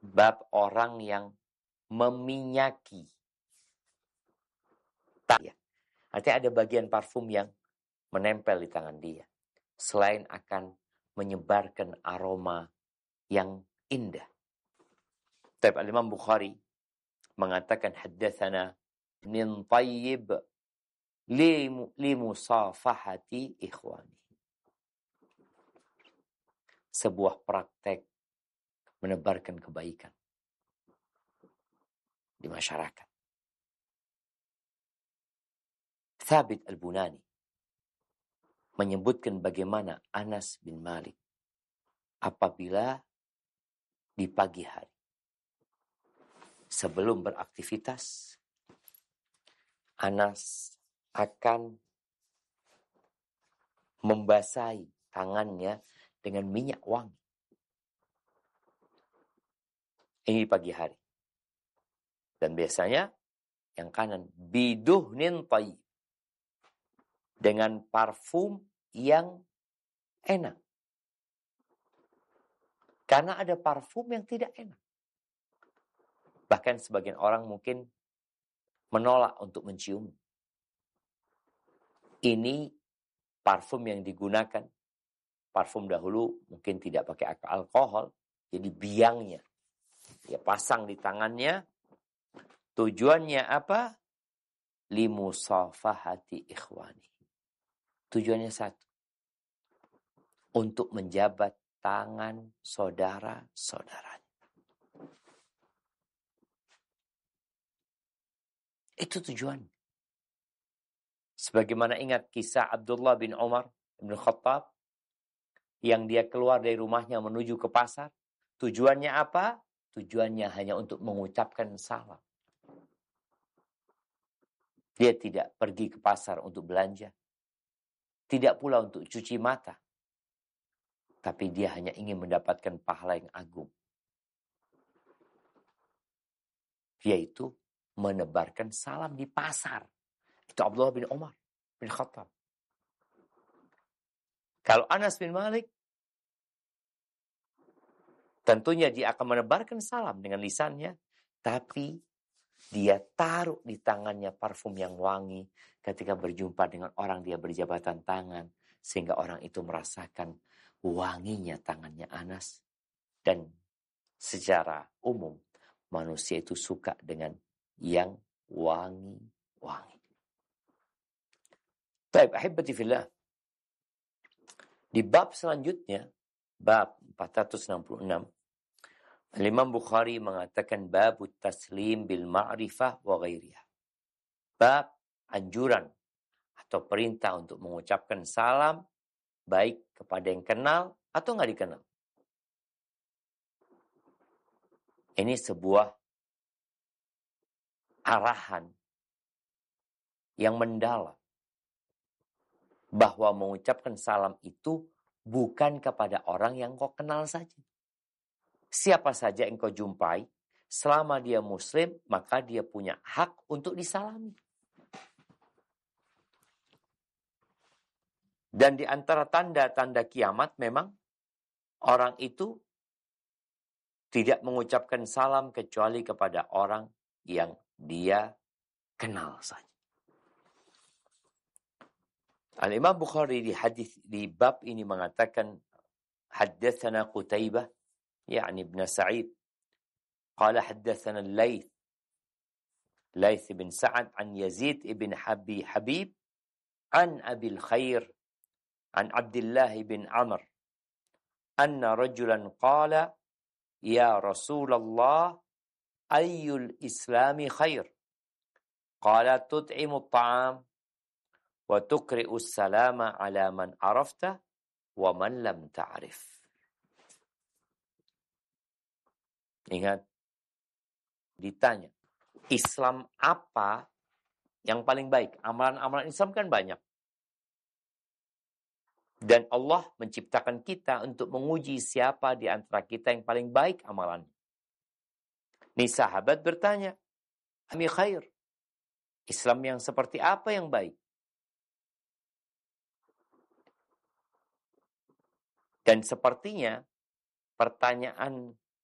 bab orang yang meminyaki tangan. Artinya ada bagian parfum yang menempel di tangan dia. Selain akan menyebarkan aroma yang indah. Tapi Imam Bukhari mengatakan haddatsana min tayyib li musafahati ikhwani. Sebuah praktek menebarkan kebaikan di masyarakat. Thabit Al-Bunani menyebutkan bagaimana Anas bin Malik apabila di pagi hari sebelum beraktivitas, Anas akan membasahi tangannya dengan minyak wangi. Ini pagi hari. Dan biasanya yang kanan biduhnin tayyib, dengan parfum yang enak. Karena ada parfum yang tidak enak. Bahkan sebagian orang mungkin menolak untuk mencium. Ini parfum yang digunakan. Parfum dahulu mungkin tidak pakai alkohol. Jadi biangnya. Dia pasang di tangannya. Tujuannya apa? Limusafahati ikhwani. Tujuannya satu. Untuk menjabat tangan saudara-saudaranya. Itu tujuan. Sebagaimana ingat kisah Abdullah bin Umar bin Khattab yang dia keluar dari rumahnya menuju ke pasar. Tujuannya apa? Tujuannya hanya untuk mengucapkan salam. Dia tidak pergi ke pasar untuk belanja. Tidak pula untuk cuci mata. Tapi dia hanya ingin mendapatkan pahala yang agung. Yaitu menebarkan salam di pasar. Itu Abdullah bin Umar bin Khattab. Kalau Anas bin Malik, tentunya dia akan menebarkan salam dengan lisannya, tapi dia taruh di tangannya parfum yang wangi ketika berjumpa dengan orang dia berjabatan tangan, sehingga orang itu merasakan wanginya tangannya Anas. Dan secara umum, manusia itu suka dengan yang wangi-wangi. Baik, ahibati fillah. Di bab selanjutnya, bab 466, Imam Bukhari mengatakan bab taslim bil ma'rifah wa ghairiha. Bab anjuran atau perintah untuk mengucapkan salam baik kepada yang kenal atau nggak dikenal. Ini sebuah arahan yang mendalam bahwa mengucapkan salam itu bukan kepada orang yang kau kenal saja. Siapa saja yang kau jumpai, selama dia muslim, maka dia punya hak untuk disalami. Dan di antara tanda-tanda kiamat memang orang itu tidak mengucapkan salam kecuali kepada orang yang dia kenal saja. Al-Imam Bukhari di hadis di bab ini mengatakan haddatsana Qutaibah يعني ابن سعيد قال حدثنا ليث بن سعد عن يزيد بن حبيب عن أبي الخير عن عبد الله بن عمر أن رجلا قال يا رسول الله أي الإسلام خير قال تطعم الطعام وتقرئ السلام على من عرفته ومن لم تعرف. Ingat, ditanya, Islam apa yang paling baik? Amalan-amalan Islam kan banyak. Dan Allah menciptakan kita untuk menguji siapa di antara kita yang paling baik amalannya. Nih sahabat bertanya, Ami khair, Islam yang seperti apa yang baik? Dan sepertinya pertanyaan